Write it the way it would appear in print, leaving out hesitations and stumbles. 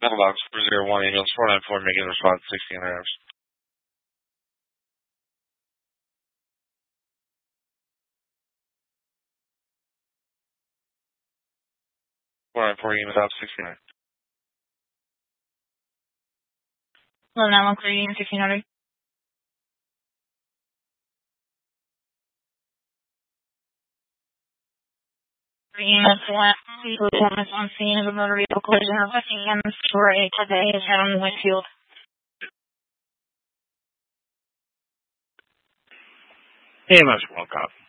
Mailbox 401, emails 494, making a response 16 hours. 494, emails out 69. Hello, 913, 1600. EMS went. Lieutenant on scene of a motor vehicle collision requesting EMS for a today is head on Whitfield. EMS, World Cop.